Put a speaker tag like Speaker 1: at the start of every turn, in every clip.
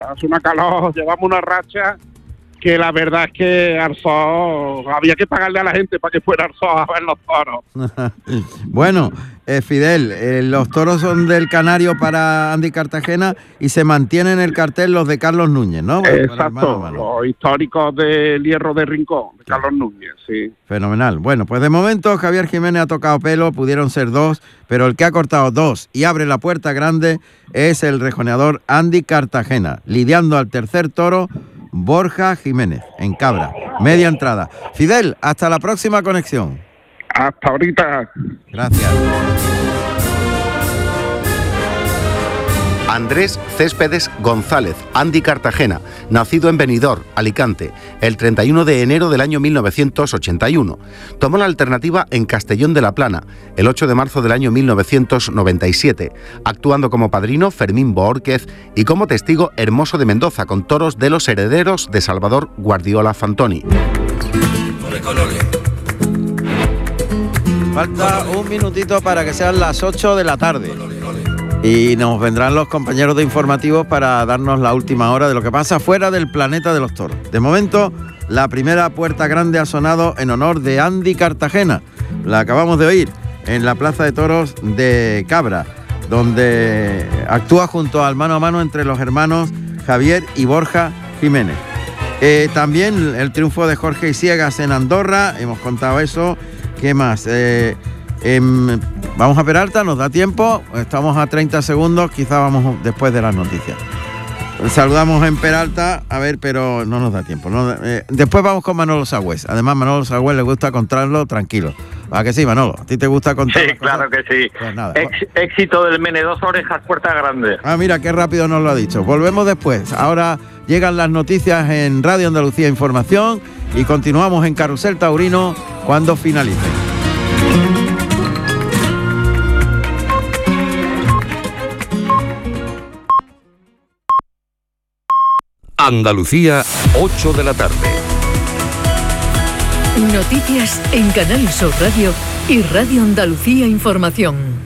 Speaker 1: Hace una calor, llevamos una racha que la verdad es que Arzós, había que pagarle a la gente para que fuera Arzós a ver los toros.
Speaker 2: Bueno, Fidel, los toros son del Canario para Andy Cartagena y se mantienen en el cartel los de Carlos Núñez, ¿no?
Speaker 1: Exacto, los históricos del Hierro de Rincón, de Carlos Núñez, sí.
Speaker 2: Fenomenal. Bueno, pues de momento Javier Jiménez ha tocado pelo, pudieron ser 2, pero el que ha cortado 2 y abre la puerta grande es el rejoneador Andy Cartagena, lidiando al tercer toro Borja Jiménez, en Cabra, media entrada. Fidel, hasta la próxima conexión.
Speaker 1: Hasta ahorita.
Speaker 2: Gracias.
Speaker 3: Andrés Céspedes González, Andy Cartagena, nacido en Benidorm, Alicante, el 31 de enero del año 1981. Tomó la alternativa en Castellón de la Plana, el 8 de marzo del año 1997, actuando como padrino Fermín Boórquez y como testigo Hermoso de Mendoza, con toros de los herederos de Salvador Guardiola Fantoni.
Speaker 2: Falta un minutito para que sean las 8 de la tarde. Y nos vendrán los compañeros de informativos para darnos la última hora de lo que pasa fuera del planeta de los toros. De momento, la primera puerta grande ha sonado en honor de Andy Cartagena. La acabamos de oír en la Plaza de Toros de Cabra, donde actúa junto al mano a mano entre los hermanos Javier y Borja Jiménez. También el triunfo de Jorge Isiegas en Andorra, hemos contado eso. ¿Qué más? Vamos a Peralta, nos da tiempo, estamos a 30 segundos, quizá vamos después de las noticias. Saludamos en Peralta, a ver, pero no nos da tiempo. Después vamos con Manolo Sagüez. Además, Manolo Sagüez le gusta contarlo tranquilo. ¿A que sí, Manolo? ¿A ti te gusta contar?
Speaker 4: Sí, claro que sí.
Speaker 2: Pues nada.
Speaker 4: Éxito del Mene, 2 orejas, puerta grande.
Speaker 2: Ah, mira, qué rápido nos lo ha dicho. Volvemos después. Ahora llegan las noticias en Radio Andalucía Información y continuamos en Carrusel Taurino cuando finalice.
Speaker 5: Andalucía, 8 de la tarde.
Speaker 6: Noticias en Canal Sur Radio y Radio Andalucía Información.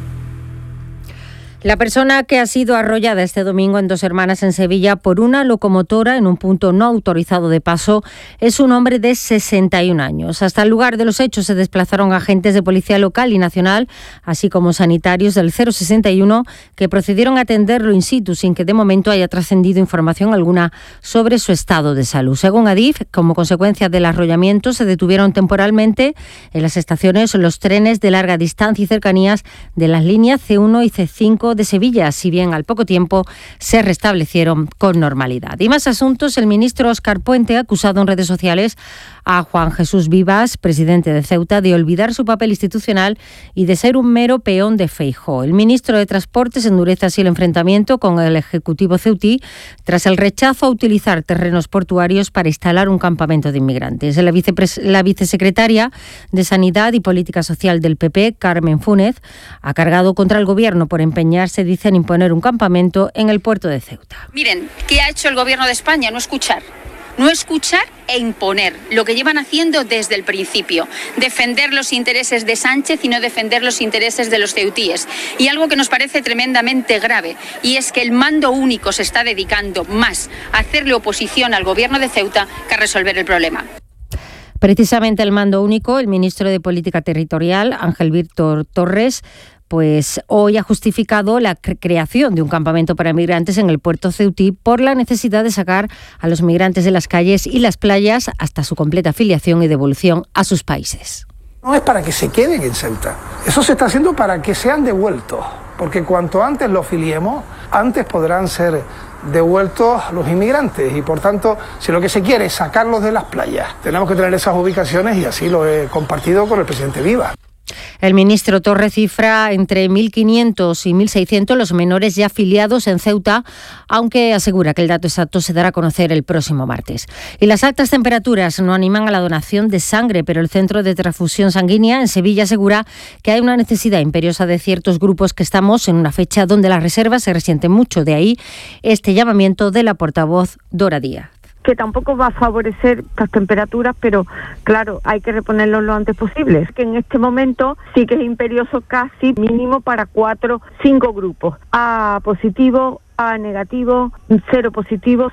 Speaker 7: La persona que ha sido arrollada este domingo en Dos Hermanas, en Sevilla, por una locomotora en un punto no autorizado de paso es un hombre de 61 años. Hasta el lugar de los hechos se desplazaron agentes de policía local y nacional, así como sanitarios del 061, que procedieron a atenderlo in situ sin que de momento haya trascendido información alguna sobre su estado de salud. Según Adif, como consecuencia del arrollamiento, se detuvieron temporalmente en las estaciones los trenes de larga distancia y cercanías de las líneas C1 y C5 de Sevilla, si bien al poco tiempo se restablecieron con normalidad. Y más asuntos, el ministro Óscar Puente ha acusado en redes sociales a Juan Jesús Vivas, presidente de Ceuta, de olvidar su papel institucional y de ser un mero peón de Feijóo. El ministro de Transportes endurece así el enfrentamiento con el Ejecutivo ceutí tras el rechazo a utilizar terrenos portuarios para instalar un campamento de inmigrantes. La vicesecretaria de Sanidad y Política Social del PP, Carmen Fúnez, ha cargado contra el Gobierno por empeñarse, dice, en imponer un campamento en el puerto de Ceuta.
Speaker 8: Miren, ¿qué ha hecho el Gobierno de España? No escuchar e imponer lo que llevan haciendo desde el principio, defender los intereses de Sánchez y no defender los intereses de los ceutíes. Y algo que nos parece tremendamente grave, y es que el mando único se está dedicando más a hacerle oposición al Gobierno de Ceuta que a resolver el problema.
Speaker 7: Precisamente el mando único, el ministro de Política Territorial, Ángel Víctor Torres, pues hoy ha justificado la creación de un campamento para migrantes en el puerto ceutí por la necesidad de sacar a los migrantes de las calles y las playas hasta su completa afiliación y devolución a sus países.
Speaker 9: No es para que se queden en Ceuta, eso se está haciendo para que sean devueltos, porque cuanto antes los filiemos, antes podrán ser devueltos los inmigrantes y por tanto, si lo que se quiere es sacarlos de las playas, tenemos que tener esas ubicaciones y así lo he compartido con el presidente Vivas.
Speaker 7: El ministro Torres cifra entre 1.500 y 1.600 los menores ya afiliados en Ceuta, aunque asegura que el dato exacto se dará a conocer el próximo martes. Y las altas temperaturas no animan a la donación de sangre, pero el Centro de Transfusión Sanguínea en Sevilla asegura que hay una necesidad imperiosa de ciertos grupos, que estamos en una fecha donde las reservas se resienten mucho. De ahí este llamamiento de la portavoz Dora Díaz.
Speaker 10: Que tampoco va a favorecer estas temperaturas, pero claro, hay que reponerlos lo antes posible. Es que en este momento sí que es imperioso, casi mínimo para 5 grupos. A positivo, A negativo, 0 positivo.